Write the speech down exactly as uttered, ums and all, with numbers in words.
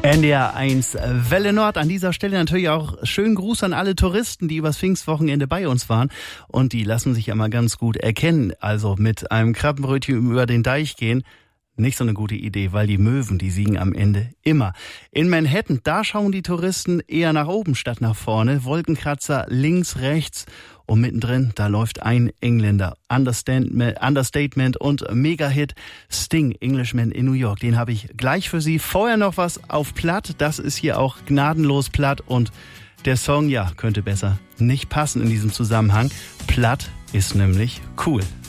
N D R eins Welle Nord. An dieser Stelle natürlich auch schönen Gruß an alle Touristen, die übers Pfingstwochenende bei uns waren. Und die lassen sich ja mal ganz gut erkennen. Also mit einem Krabbenbrötchen über den Deich gehen. Nicht so eine gute Idee, weil die Möwen, die siegen am Ende immer. In Manhattan, da schauen die Touristen eher nach oben statt nach vorne. Wolkenkratzer links, rechts und mittendrin, da läuft ein Engländer. Understatement, Understatement und Mega-Hit Sting, Englishman in New York. Den habe ich gleich für Sie. Vorher noch was auf Platt. Das ist hier auch gnadenlos platt und der Song, ja, könnte besser nicht passen in diesem Zusammenhang. Platt ist nämlich cool.